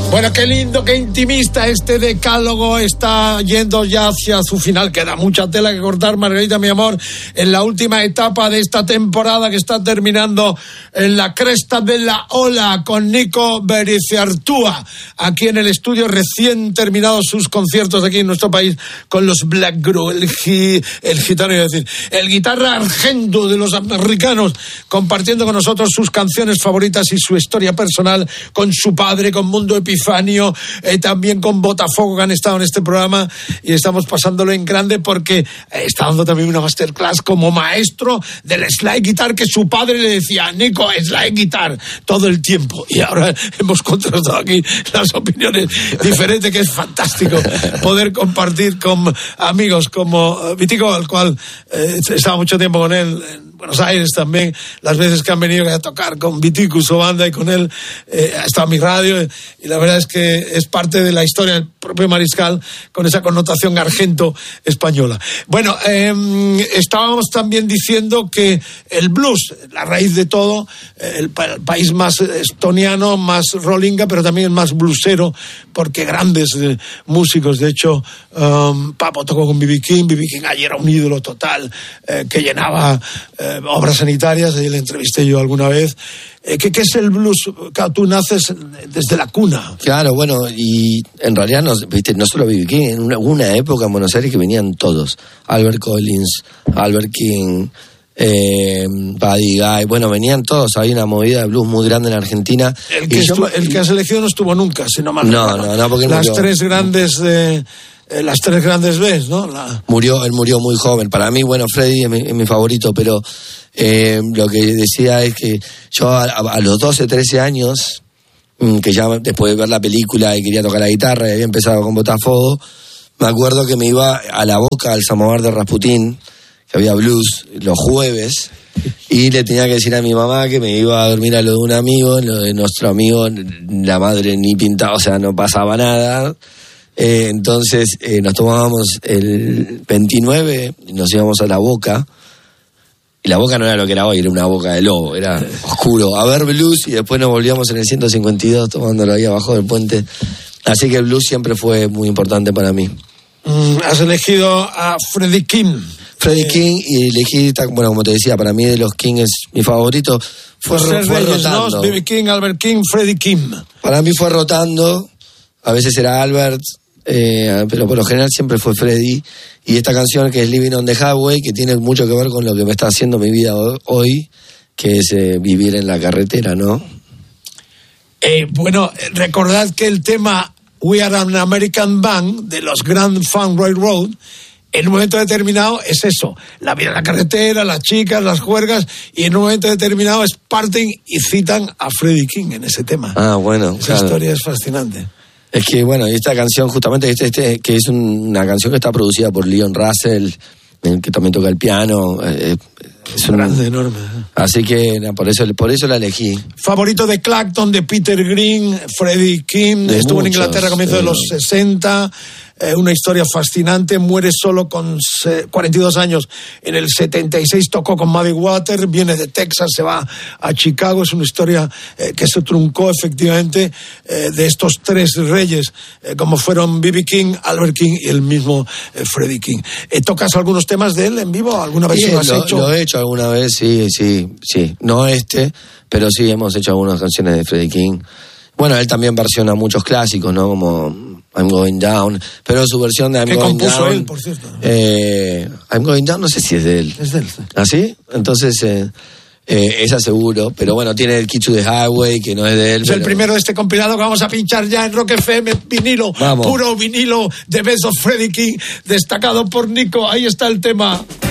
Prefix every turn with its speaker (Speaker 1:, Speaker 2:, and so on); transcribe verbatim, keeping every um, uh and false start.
Speaker 1: Bueno, qué lindo, qué intimista este decálogo, está yendo ya hacia su final. Queda mucha tela que cortar, Margarita, mi amor, en la última etapa de esta temporada que está terminando en la cresta de la ola con Nico Bericiartúa, aquí en el estudio, recién terminados sus conciertos aquí en nuestro país con los Black Group, el, gi, el gitano, iba a decir, el guitarra argento de los americanos, compartiendo con nosotros sus canciones favoritas y su historia personal con su padre, con Mundo Epifanio, eh, también con Botafogo, que han estado en este programa, y estamos pasándolo en grande porque está dando también una masterclass como maestro del slide guitar, que su padre le decía, Nico, slide guitar, todo el tiempo, y ahora hemos contrastado aquí las opiniones diferentes, que es fantástico poder compartir con amigos como Vitico, al cual eh, he estado mucho tiempo con él en Buenos Aires también, las veces que han venido a tocar con Vitico, su banda, y con él eh, ha estado en mi radio, y la verdad es que es parte de la historia del propio Mariscal, con esa connotación argento española. Bueno, eh, estábamos también diciendo que el blues, la raíz de todo, el, pa- el país más estoniano, más rollinga, pero también el más bluesero, porque grandes eh, músicos, de hecho, um, Papo tocó con B B King, B B King ayer era un ídolo total, eh, que llenaba eh, obras sanitarias, ahí le entrevisté yo alguna vez. Eh, ¿qué, ¿Qué es el blues? Claro, tú naces desde la cuna.
Speaker 2: Claro, bueno, y en realidad no, viste, no solo B B King, en una, una época en Buenos Aires que venían todos, Albert Collins, Albert King, eh, Buddy Guy, bueno, venían todos, había una movida de blues muy grande en Argentina.
Speaker 1: El que, estuvo, yo, el que has elegido no estuvo nunca, sino mal.
Speaker 2: No, no, no, porque
Speaker 1: las
Speaker 2: murió.
Speaker 1: tres grandes de... Eh, las tres grandes B's, ¿no? La...
Speaker 2: Murió, él murió muy joven. Para mí, bueno, Freddie es mi, es mi favorito, pero eh, lo que decía es que yo a, a los doce, trece años, que ya después de ver la película y quería tocar la guitarra y había empezado con Botafogo, me acuerdo que me iba a la Boca, al samovar de Rasputín, que había blues los jueves, y le tenía que decir a mi mamá que me iba a dormir a lo de un amigo, lo de nuestro amigo, la madre ni pintaba, o sea, no pasaba nada. Eh, entonces eh, nos tomábamos el veintinueve y nos íbamos a la Boca, y la Boca no era lo que era hoy, era una boca de lobo, era oscuro, a ver blues, y después nos volvíamos en el ciento cincuenta y dos tomándolo ahí abajo del puente, así que el blues siempre fue muy importante para mí.
Speaker 1: Mm, has elegido a Freddie King.
Speaker 2: Freddie eh, King, y elegí, bueno, como te decía, para mí de los King es mi favorito. Fue,
Speaker 1: fue Reyes,
Speaker 2: rotando.
Speaker 1: ¿no? B B King, Albert King, Freddie King.
Speaker 2: Para mí fue rotando, a veces era Albert, Eh, pero por lo general siempre fue Freddie, y esta canción que es Living on the Highway, que tiene mucho que ver con lo que me está haciendo mi vida hoy, que es eh, vivir en la carretera, ¿no?
Speaker 1: Eh, bueno, recordad que el tema We Are an American Band de los Grand Funk Railroad, en un momento determinado es eso, la vida en la carretera, las chicas, las juergas, y en un momento determinado es parten y citan a Freddie King en ese tema.
Speaker 2: Ah, bueno,
Speaker 1: esa
Speaker 2: claro.
Speaker 1: historia es fascinante.
Speaker 2: Es que, bueno, esta canción, justamente, este, este que es un, una canción que está producida por Leon Russell, que también toca el piano. Eh, es un
Speaker 1: grande, enorme.
Speaker 2: Así que, por eso, por eso la elegí.
Speaker 1: Favorito de Clapton, de Peter Green, Freddie King,
Speaker 2: de
Speaker 1: estuvo
Speaker 2: muchos,
Speaker 1: en Inglaterra a comienzos
Speaker 2: eh,
Speaker 1: de los sesenta. Eh, una historia fascinante, muere solo con cuarenta y dos años, en el setenta y seis tocó con Muddy Waters, viene de Texas, se va a Chicago, es una historia eh, que se truncó efectivamente eh, de estos tres reyes, eh, como fueron B B King, Albert King y el mismo eh, Freddie King. Eh, ¿Tocas algunos temas de él en vivo? ¿Alguna vez
Speaker 2: sí,
Speaker 1: lo has
Speaker 2: lo,
Speaker 1: hecho?
Speaker 2: Lo he hecho alguna vez, sí, sí, sí, no este, pero sí hemos hecho algunas canciones de Freddie King. Bueno, él también versiona muchos clásicos, ¿no? Como I'm Going Down, pero su versión de I'm
Speaker 1: ¿Qué
Speaker 2: Going
Speaker 1: compuso
Speaker 2: Down...
Speaker 1: él, por cierto?
Speaker 2: Eh, I'm Going Down, no sé si es de él.
Speaker 1: Es de él. Sí.
Speaker 2: ¿Ah, sí? Entonces, eh, eh, esa seguro. Pero bueno, tiene el Key to the Highway, que no es de él.
Speaker 1: Es
Speaker 2: pero...
Speaker 1: el primero de este compilado que vamos a pinchar ya en Rock F M, vinilo,
Speaker 2: Vamos.
Speaker 1: Puro vinilo de Best of Freddie King, destacado por Nico. Ahí está el tema.